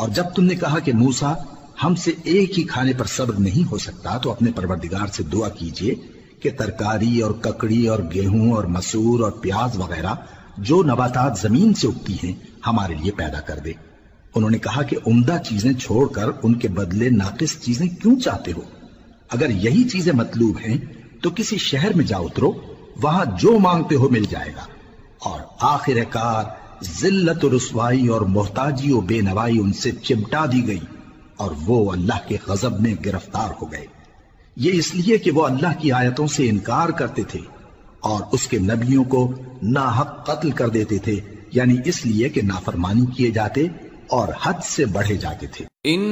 और जब तुमने कहा कि मूसा हमसे एक ही खाने पर सब्र नहीं हो सकता, तो अपने परवरदिगार से दुआ कीजिए कि तरकारी और ककड़ी और गेहूं और मसूर और प्याज वगैरह जो नबातात जमीन से उगती हैं हमारे लिए पैदा कर दे। उन्होंने कहा कि उम्दा चीजें छोड़कर उनके बदले नाकिस चीजें क्यों चाहते हो? अगर यही चीजें मतलूब हैं तो किसी शहर में जा उतरो, वहां जो मांगते हो मिल जाएगा। और आखिरकार जिल्लत रुसवाई और मोहताजी और बेनवाई उनसे चिमटा दी गई और वो अल्लाह के गजब में गिरफ्तार हो गए। ये इसलिए कि वो अल्लाह की आयतों से इनकार करते थे और उसके नबियों को नाहक कत्ल कर देते थे, यानी इसलिए कि नाफरमानी किए जाते और हद से बढ़े जाते थे।